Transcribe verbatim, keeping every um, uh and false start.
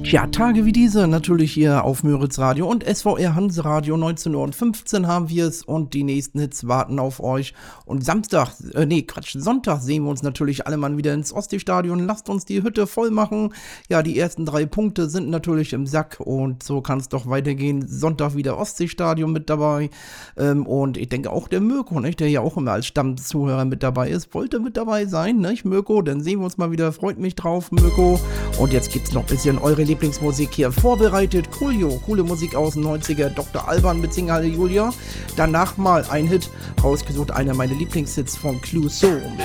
Ja, Tage wie diese natürlich hier auf Müritz Radio und S V R Hanseradio. neunzehn Uhr fünfzehn haben wir es und die nächsten Hits warten auf euch. Und Samstag, äh, nee, Quatsch, Sonntag sehen wir uns natürlich alle mal wieder ins Ostseestadion. Lasst uns die Hütte voll machen. Ja, die ersten drei Punkte sind natürlich im Sack und so kann es doch weitergehen. Sonntag wieder Ostseestadion mit dabei. Ähm, und ich denke auch der Mirko, nicht, der ja auch immer als Stammzuhörer mit dabei ist, wollte mit dabei sein, nicht, Mirko? Dann sehen wir uns mal wieder. Freut mich drauf, Mirko. Und jetzt gibt's noch ein bisschen eure Lieblingsmusik hier vorbereitet. Coolio, coole Musik aus den neunziger. Doktor Alban mit Sing Halleluja. Danach mal ein Hit rausgesucht, einer meiner Lieblingshits von Clouseau mit